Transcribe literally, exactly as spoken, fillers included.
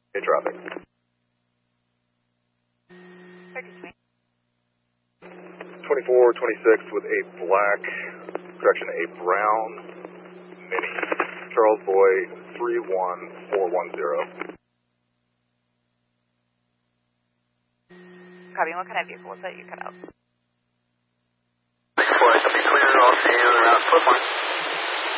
Hey, traffic. twenty-four twenty-six with a black, correction, a brown Mini. Charles Boy, three one four one zero. Copy. What kind of vehicle was that you cut out? Boy, something clear, all see you around foot one.